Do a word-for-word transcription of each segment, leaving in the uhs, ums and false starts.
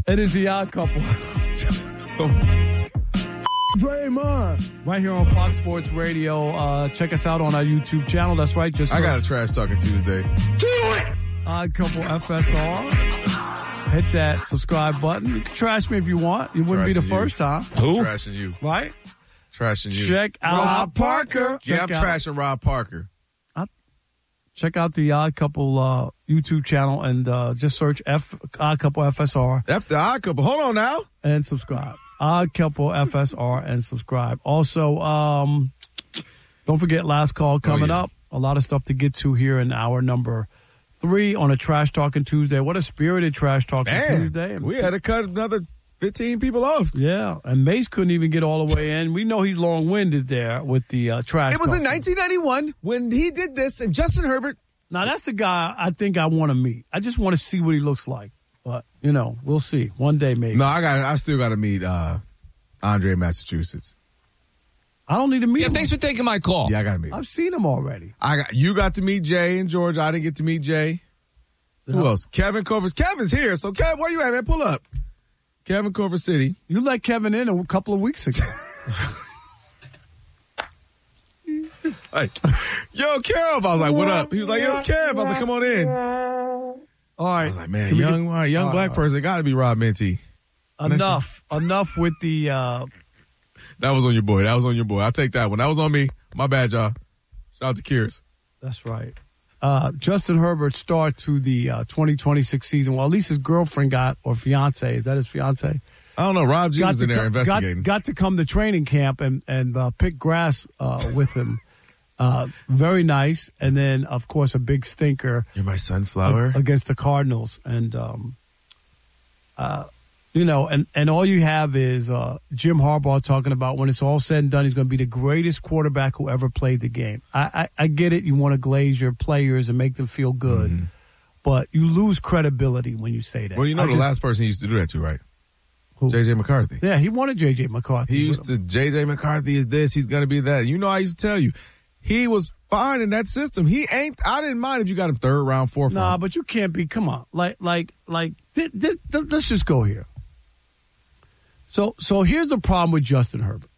It is the Odd Couple. So, Draymond. Right here on Fox Sports Radio. Uh, check us out on our YouTube channel. That's right. Just I got a Trash Talking Tuesday. Do it! Odd Couple F S R. Hit that subscribe button. You can trash me if you want. You wouldn't Trashing be the you. first time. Who? Trashing you. Right? Trashing you. Check out Rob Parker. Check Yeah, I'm out, trashing Rob Parker. I, check out the Odd Couple uh, YouTube channel and uh, just search F Odd Couple F S R. F the Odd Couple. Hold on now. And subscribe. Odd Couple F S R and subscribe. Also, um, don't forget Last Call coming oh, yeah. up. A lot of stuff to get to here in hour number three on a Trash Talking Tuesday. What a spirited Trash Talking Man, Tuesday. We had to cut another fifteen people off. Yeah, and Mace couldn't even get all the way in. We know he's long-winded there with the uh, Trash It was Talking. in nineteen ninety-one when he did this, and Justin Herbert. Now, that's the guy I think I want to meet. I just want to see what he looks like. But, you know, we'll see. One day, maybe. No, I got. I still got to meet uh, Andre, Massachusetts. I don't need to meet Yeah, him. thanks for taking my call. Yeah, I got to meet him. I've seen him already. I got. You got to meet Jay and George. I didn't get to meet Jay. Who No. else? Kevin Culver. Kevin's here. So, Kev, where you at, man? Pull up. Kevin Culver City. You let Kevin in a couple of weeks ago. It's like, yo, Kev. I was like, what up? He was like, yo, it's Kev. I was like, come on in. All right. I was like, man, Can we young, get- uh, young all black right. person got to be Rob Minty. Enough. Enough with the... Uh, That was on your boy. That was on your boy. I'll take that one. That was on me. My bad, y'all. Shout out to Kiers. that's right. Uh, Justin Herbert start to the uh, twenty twenty-six season. Well, at least his girlfriend got, or fiance, is that his fiance? I don't know. Rob G Got was to in there co- investigating. Got, got to come to training camp and, and uh, pick grass uh, with him. Uh, very nice. And then, of course, a big stinker You're my sunflower. against the Cardinals. And, um, uh, you know, and, and all you have is uh, Jim Harbaugh talking about when it's all said and done, he's going to be the greatest quarterback who ever played the game. I, I, I get it. You want to glaze your players and make them feel good. Mm-hmm. But you lose credibility when you say that. Well, you know I the just- last person he used to do that to, right? Who? J J McCarthy. Yeah, he wanted J J McCarthy. He with used him. to, J J McCarthy is this, he's going to be that. You know, I used to tell you, he was fine in that system. He ain't, I didn't mind if you got him third round, fourth Nah, round. but you can't be. Come on, like, like, like. Th- th- th- let's just go here. So, so here's the problem with Justin Herbert.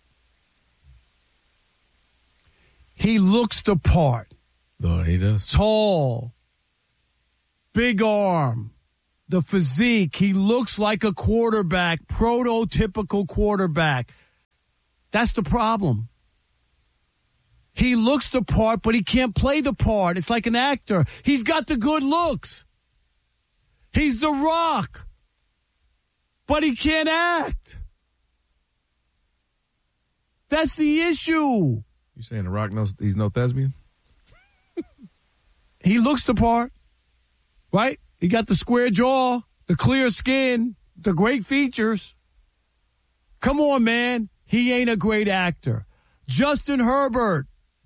He looks the part. No, he does. Tall, big arm, the physique. He looks like a quarterback, prototypical quarterback. That's the problem. He looks the part, but he can't play the part. It's like an actor. He's got the good looks. He's The Rock, but he can't act. That's the issue. You saying The Rock knows he's no thespian? He looks the part, right? He got the square jaw, the clear skin, the great features. Come on, man. He ain't a great actor. Justin Herbert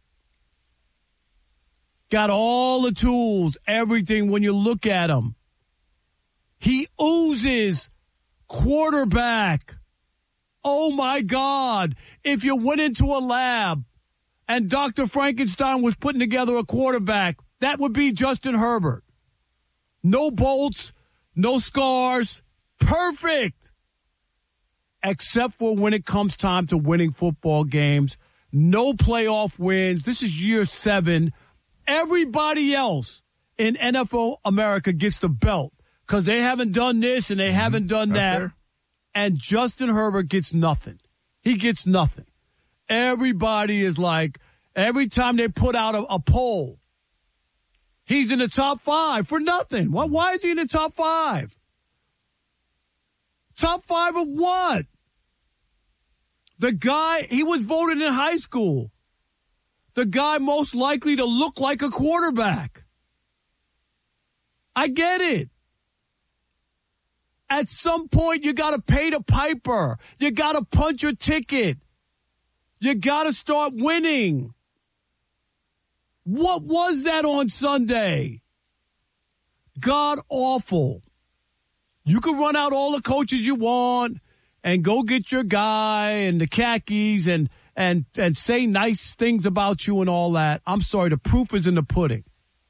got all the tools, everything when you look at him. He oozes quarterback. Oh, my God. If you went into a lab and Doctor Frankenstein was putting together a quarterback, that would be Justin Herbert. No bolts, no scars. Perfect. Except for when it comes time to winning football games. No playoff wins. This is year seven. Everybody else in N F L America gets the belt because they haven't done this and they mm-hmm. haven't done That's that. fair. And Justin Herbert gets nothing. He gets nothing. Everybody is like, every time they put out a, a poll, he's in the top five for nothing. Why, why is he in the top five? Top five of what? The guy, he was voted in high school. The guy most likely to look like a quarterback. I get it. At some point, you got to pay the piper. You got to punch your ticket. You got to start winning. What was that on Sunday? God awful. You can run out all the coaches you want and go get your guy and the khakis and and and say nice things about you and all that. I'm sorry, the proof is in the pudding.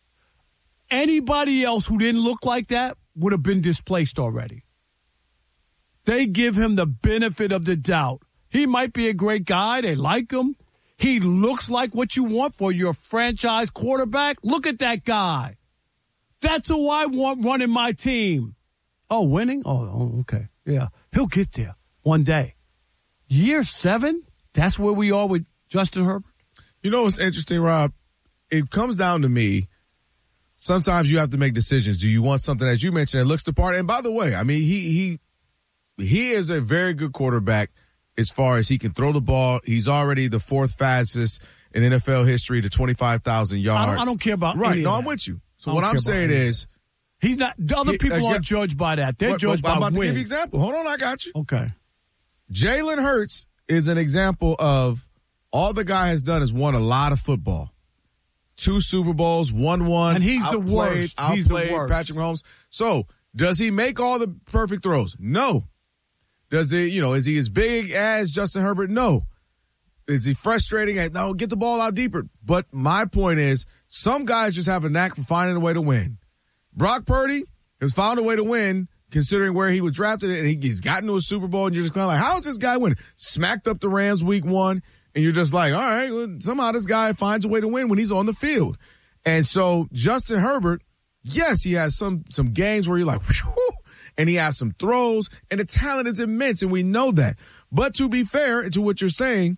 Anybody else who didn't look like that would have been displaced already. They give him the benefit of the doubt. He might be a great guy. They like him. He looks like what you want for your franchise quarterback. Look at that guy. That's who I want running my team. Oh, winning? Oh, oh, okay. Yeah, he'll get there one day. Year seven? That's where we are with Justin Herbert? You know what's interesting, Rob? It comes down to me. Sometimes you have to make decisions. Do you want something, as you mentioned, that looks the part? And by the way, I mean, he he he is a very good quarterback as far as he can throw the ball. He's already the fourth fastest in N F L history to twenty-five thousand yards. I don't, I don't care about right. any No, of I'm that. with you. So what I'm saying is, he's not. The other he, people uh, aren't judged by that. They're but, judged but by I'm about wins. to give you an example. Hold on, I got you. Okay. Jalen Hurts is an example of all the guy has done is won a lot of football. Two Super Bowls, won one. And he's the outplayed, worst. He's outplayed the worst. Patrick Mahomes. So, does he make all the perfect throws? No. Does he, you know, is he as big as Justin Herbert? No. Is he frustrating at, no, get the ball out deeper? But my point is, some guys just have a knack for finding a way to win. Brock Purdy has found a way to win, considering where he was drafted, and he, he's gotten to a Super Bowl, and you're just kind of like, how is this guy winning? Smacked up the Rams week one, and you're just like, all right, well, somehow this guy finds a way to win when he's on the field. And so Justin Herbert, yes, he has some some games where you're like, whew, and he has some throws, and the talent is immense, and we know that. But to be fair to what you're saying,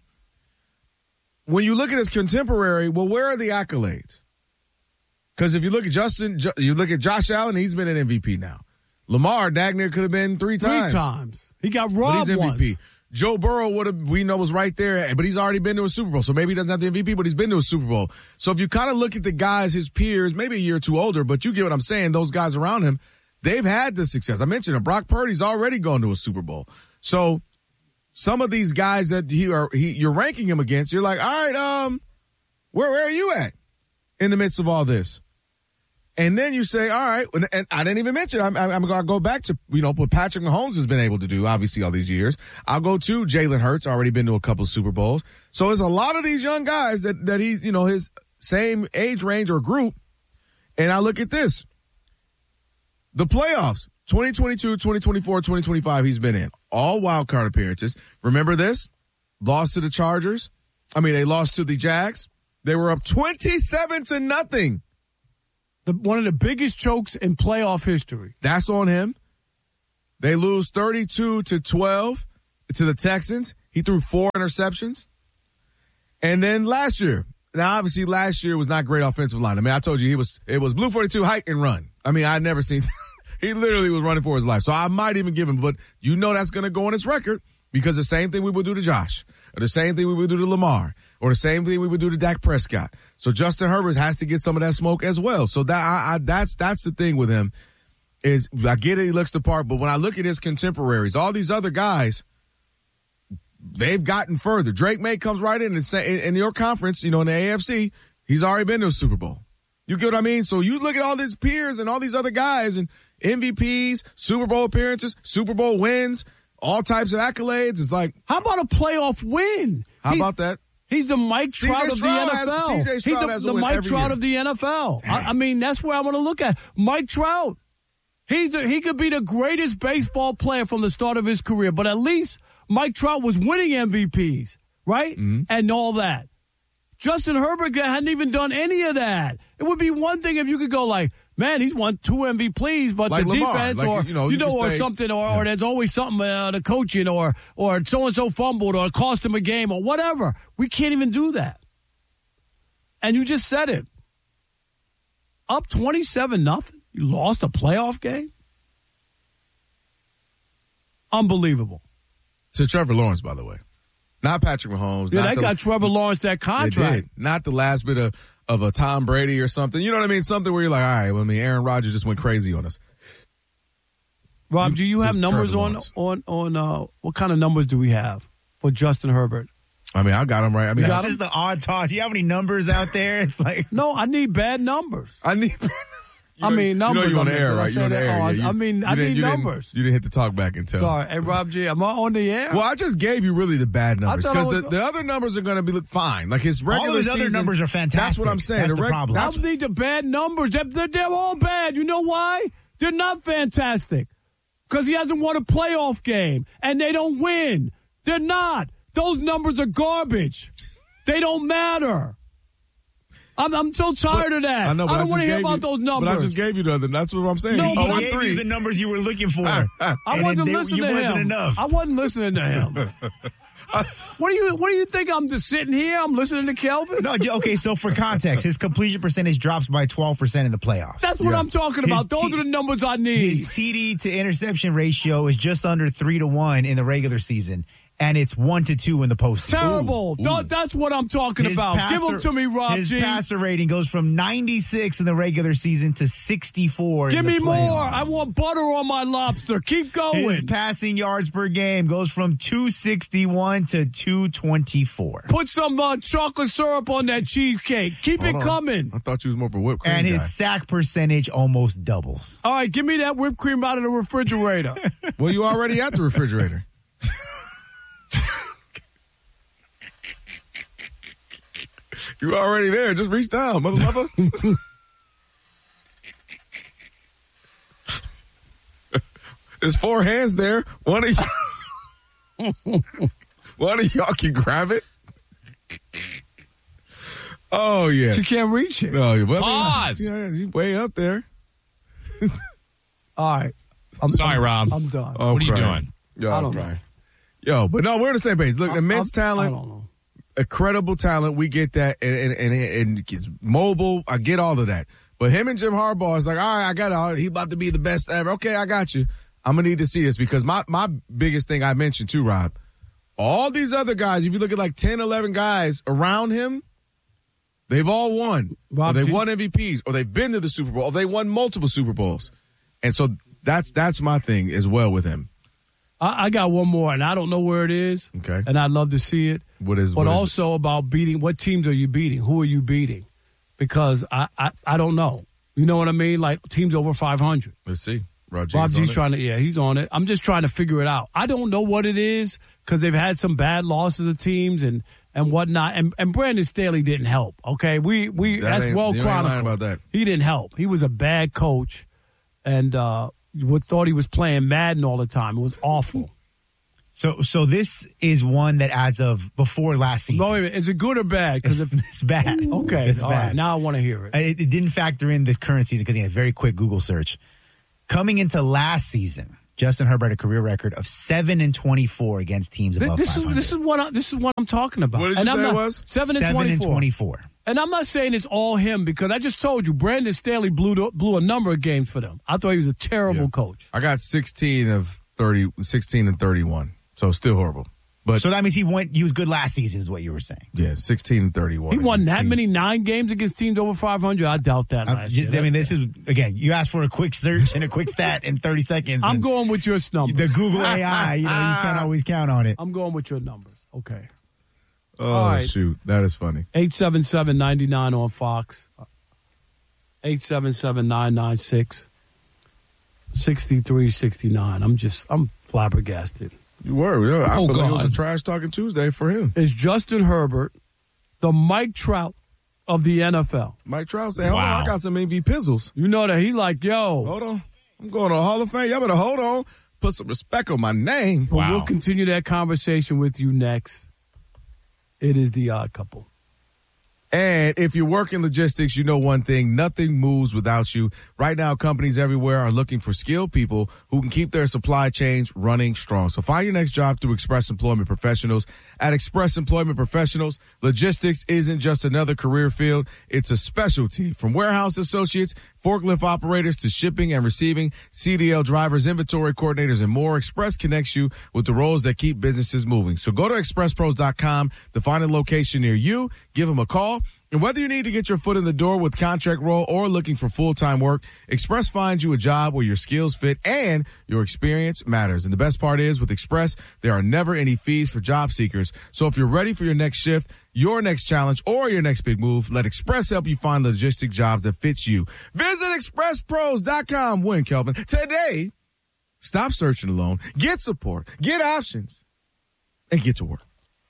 when you look at his contemporary, well, where are the accolades? Because if you look at Justin, you look at Josh Allen, he's been an M V P now. Lamar, Dagner could have been three times. Three times. He got robbed but he's M V P. once. Joe Burrow would have, we know, was right there, but he's already been to a Super Bowl. So maybe he doesn't have the M V P, but he's been to a Super Bowl. So if you kind of look at the guys, his peers, maybe a year or two older, but you get what I'm saying, those guys around him, they've had the success. I mentioned it. Brock Purdy's already gone to a Super Bowl. So some of these guys that he are, he, you're ranking him against, you're like, all right, um, where, where are you at in the midst of all this? And then you say, all right, and I didn't even mention, I'm, I'm going to go back to, you know, what Patrick Mahomes has been able to do, obviously, all these years. I'll go to Jalen Hurts, already been to a couple of Super Bowls. So there's a lot of these young guys that, that he, you know, his same age range or group. And I look at this. The playoffs, twenty twenty-two, twenty twenty-four, twenty twenty-five, he's been in. All wild card appearances. Remember this? Lost to the Chargers. I mean, they lost to the Jags. They were up twenty-seven to nothing. The, one of the biggest chokes in playoff history. That's on him. They lose thirty-two to twelve to the Texans. He threw four interceptions. And then last year, now obviously last year was not great offensive line. I mean, I told you he was, it was blue forty-two, hike and run. I mean, I'd never seen, he literally was running for his life. So I might even give him, but you know that's going to go on his record because the same thing we would do to Josh, or the same thing we would do to Lamar, or the same thing we would do to Dak Prescott. So Justin Herbert has to get some of that smoke as well. So that I, I, that's that's the thing with him is I get it, he looks the part, but when I look at his contemporaries, all these other guys, they've gotten further. Drake May comes right in and say in your conference, you know, in the A F C, he's already been to a Super Bowl. You get what I mean? So you look at all these peers and all these other guys and M V Ps, Super Bowl appearances, Super Bowl wins, all types of accolades. It's like, how about a playoff win? How he, about that? He's the Mike Trout of the N F L. Has, he's the, the Mike Trout year. of the N F L. I, I mean, that's where I want to look at. Mike Trout. He's a, he could be the greatest baseball player from the start of his career, but at least Mike Trout was winning M V Ps, right? Mm-hmm. And all that. Justin Herbert hadn't even done any of that. It would be one thing if you could go like, man, he's won two M V Ps, but like the Lamar, defense, like, or you know, you you know, or say, something, or, yeah. or there's always something uh, to coaching, or or so and so fumbled, or cost him a game, or whatever. We can't even do that. And you just said it. Up twenty-seven nothing. You lost a playoff game. Unbelievable. To Trevor Lawrence, by the way. Not Patrick Mahomes. Yeah, not they the, got Trevor Lawrence that contract. Not the last bit of, of a Tom Brady or something. You know what I mean? Something where you're like, all right, well, I mean, Aaron Rodgers just went crazy on us. Rob, do you to have numbers Trevor on, Lawrence. on, on, uh, what kind of numbers do we have for Justin Herbert? I mean, I got him right. I mean, that's just the odd toss. Do you have any numbers out there? It's like, no, I need bad numbers. I need. I mean, numbers. You know you're on the air, Did I right? say You're on the that? air. Oh, yeah, you, I mean, I you need you numbers. Didn't, you didn't hit the talk back and tell. Sorry. Hey, Rob G, am I on the air? Well, I just gave you really the bad numbers I thought I because was- the, the other numbers are going to be look fine. Like his regular all those season, other numbers are fantastic. That's what I'm saying. That's the the reg- problem. I That's, need the bad numbers. They're, they're all bad. You know why? They're not fantastic. because he hasn't won a playoff game, and they don't win. They're not. Those numbers are garbage. They don't matter. I'm, I'm so tired but, of that. I, know, I don't want to hear you, about those numbers. But I just gave you the other. That's what I'm saying. No, he but gave three. you the numbers you were looking for. I wasn't they, listening you to wasn't him. Enough. I wasn't listening to him. What do you What do you think? I'm just sitting here. I'm listening to Kelvin. No, okay. So for context, his completion percentage drops by twelve percent in the playoffs. That's what Yeah. I'm talking about. His Those T- are the numbers I need. His T D to interception ratio is just under three to one in the regular season, and it's one to two in the postseason. Terrible. Ooh, Th- ooh. That's what I'm talking His about. passer- Give them to me, Rob His G. passer rating goes from ninety-six in the regular season to sixty-four. Give in the me more. playoffs. I want butter on my lobster. Keep His going. passing yards per game goes from two sixty-one to two twenty-four. Put some uh, chocolate syrup on that cheesecake. Keep Hold it on. coming. I thought you was more for whipped cream. And his guy. sack percentage almost doubles. All right, give me that whipped cream out of the refrigerator. Well, you already at the refrigerator. You already there. Just reach down, mother mother. There's four hands there. One of y- one of y'all can grab it. Oh yeah. She can't reach it. No, well, Pause. Yeah, you way up there. All right. I'm Sorry, I'm, Rob. I'm done. Oh, What are you crying. doing? Yo, I I'm don't crying. Yo, but no, we're on the same page. Look, I'm- immense I'm- talent. I don't know. Incredible talent. We get that, and and, and and it's mobile. I get all of that. But him and Jim Harbaugh is like, all right, I got it. He about to be the best ever. Okay, I got you. I'm gonna need to see this because my my biggest thing I mentioned too, Rob. All these other guys, if you look at like ten, eleven guys around him, they've all won. Rob, or they've do- won M V Ps, or they've been to the Super Bowl, or they won multiple Super Bowls. And so that's that's my thing as well with him. I, I got one more, and I don't know where it is. Okay. And I'd love to see it. What is? But what is also about beating. What teams are you beating? Who are you beating? Because I, I, I don't know. You know what I mean? Like teams over five hundred. it? Let's see. Rob G's Bob on G's it. trying to, yeah, he's on it. I'm just trying to figure it out. I don't know what it is because they've had some bad losses of teams and, and whatnot. And, and Brandon Staley didn't help. Okay, we we That that's ain't- well you ain't lying chronicled. about that. He didn't help. He was a bad coach, and uh, would thought he was playing Madden all the time. It was awful. So, so this is one that as of before last season. No, wait a minute. Is it good or bad? Because It's, if it's bad. okay, it's all bad. right, now I want to hear it. It, it didn't factor in this current season because he had a very quick Google search. Coming into last season, Justin Herbert had a career record of seven and twenty-four against teams above This five is hundred. this is what I, this is what I'm talking about. What did you and I'm say not, it was? Seven and seven twenty-four. and twenty-four. And I'm not saying it's all him because I just told you Brandon Staley blew the, blew a number of games for them. I thought he was a terrible Yeah. coach. I got sixteen of thirty, sixteen and thirty-one. So still horrible. But So that means he went. He was good last season, is what you were saying. yeah, sixteen and thirty-one. He won against that teams. many nine games against teams over five hundred. I doubt that. I'm last just- year. I mean, this is again. You asked for a quick search and a quick stat in thirty seconds. I'm and going with your numbers. The Google A I. You know, you can't always count on it. I'm going with your numbers. Okay. Oh, All right. shoot. That is funny. eight seven seven, nine nine on Fox. eight seven seven, nine nine six, six three six nine. I'm just, I'm flabbergasted. You were. Yeah, I Oh, feel like it was a God. trash talking Tuesday for him. Is Justin Herbert the Mike Trout of the N F L? Mike Trout saying, hold on, Wow. I got some M V pizzles. You know that he like, yo. Hold on. I'm going to the Hall of Fame. Y'all better hold on. Put some respect on my name. But Wow. we'll continue that conversation with you next. It is the Odd Couple. And if you work in logistics, you know one thing, nothing moves without you. Right now, companies everywhere are looking for skilled people who can keep their supply chains running strong. So find your next job through Express Employment Professionals. At Express Employment Professionals, logistics isn't just another career field. It's a specialty. From warehouse associates, forklift operators to shipping and receiving, C D L drivers, inventory coordinators, and more, Express connects you with the roles that keep businesses moving. So go to express pros dot com to find a location near you. Give them a call. And whether you need to get your foot in the door with contract role or looking for full-time work, Express finds you a job where your skills fit and your experience matters. And the best part is with Express, there are never any fees for job seekers. So if you're ready for your next shift, your next challenge, or your next big move, let Express help you find logistic jobs that fits you. Visit express pros dot com. Win, Kelvin. Today, stop searching alone. Get support. Get options. And get to work.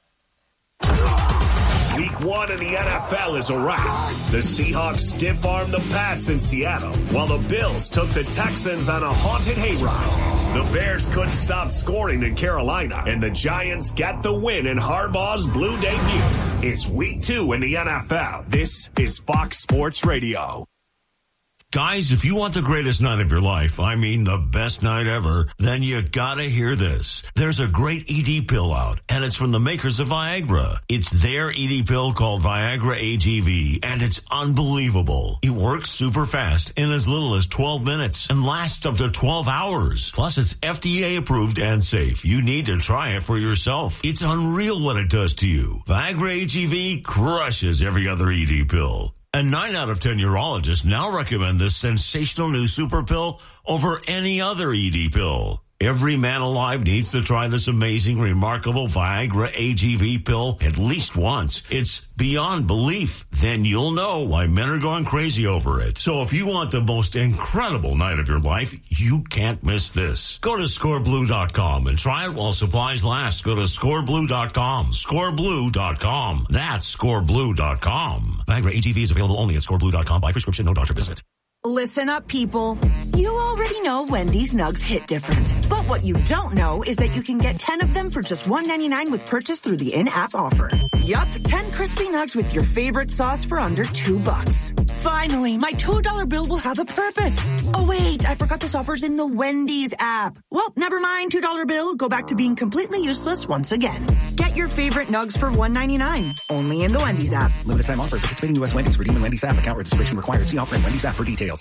Week one in the N F L is a wrap. The Seahawks stiff-armed the Pats in Seattle, while the Bills took the Texans on a haunted hayride. The Bears couldn't stop scoring in Carolina, and the Giants got the win in Harbaugh's Blue debut. It's week two in the N F L. This is Fox Sports Radio. Guys, if you want the greatest night of your life, I mean the best night ever, then you gotta hear this. There's a great E D pill out, and it's from the makers of Viagra. It's their E D pill called Viagra A G V, and it's unbelievable. It works super fast in as little as twelve minutes and lasts up to twelve hours. Plus, it's F D A approved and safe. You need to try it for yourself. It's unreal what it does to you. Viagra A G V crushes every other E D pill. And nine out of ten urologists now recommend this sensational new super pill over any other E D pill. Every man alive needs to try this amazing, remarkable Viagra A G V pill at least once. It's beyond belief. Then you'll know why men are going crazy over it. So if you want the most incredible night of your life, you can't miss this. Go to score blue dot com and try it while supplies last. Go to score blue dot com. score blue dot com. That's score blue dot com. Viagra A G V is available only at score blue dot com by prescription, no doctor visit. Listen up, people. You already know Wendy's Nugs hit different. But what you don't know is that you can get ten of them for just one ninety-nine with purchase through the in-app offer. Yup, ten crispy nugs with your favorite sauce for under two bucks. Finally, my two dollar bill will have a purpose. Oh, wait, I forgot this offer's in the Wendy's app. Well, never mind, two dollar bill. Go back to being completely useless once again. Get your favorite nugs for one ninety-nine. Only in the Wendy's app. Limited time offer. Participating U S Wendy's. Redeem in Wendy's app. Account registration required. See offer in Wendy's app for details.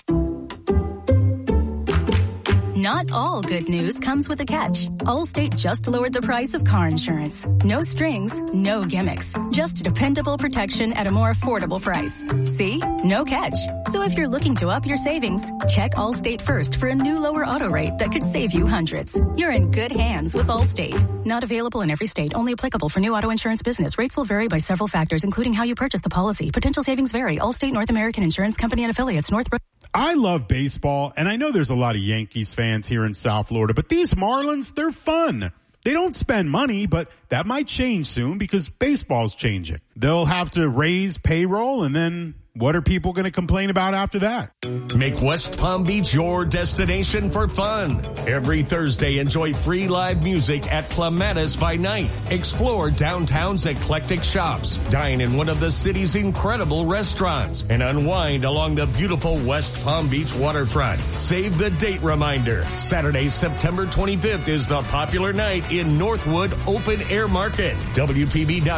Not all good news comes with a catch. Allstate just lowered the price of car insurance. No strings, no gimmicks. Just dependable protection at a more affordable price. See? No catch. So if you're looking to up your savings, check Allstate first for a new lower auto rate that could save you hundreds. You're in good hands with Allstate. Not available in every state. Only applicable for new auto insurance business. Rates will vary by several factors, including how you purchase the policy. Potential savings vary. Allstate North American Insurance Company and affiliates. Northbrook. I love baseball, and I know there's a lot of Yankees fans here in South Florida, but these Marlins, they're fun. They don't spend money, but that might change soon because baseball's changing. They'll have to raise payroll, and then what are people going to complain about after that? Make West Palm Beach your destination for fun. Every Thursday, enjoy free live music at Clematis by Night. Explore downtown's eclectic shops. Dine in one of the city's incredible restaurants. And unwind along the beautiful West Palm Beach waterfront. Save the date reminder. Saturday, September twenty-fifth is the popular night in Northwood Open Air Market. W P B dot